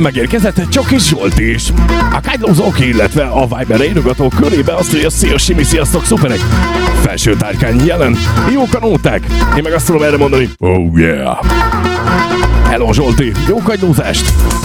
megérkezett egy csokis Zsolti is. A kagylózók, illetve a Viber írogatók körébe azt mondja, szia Simi, sziasztok, szuperek! Felső tárkány jelen, jók a nóták. Én meg azt tudom erre mondani, oh yeah! Hello Zsolti, jó kagylózást!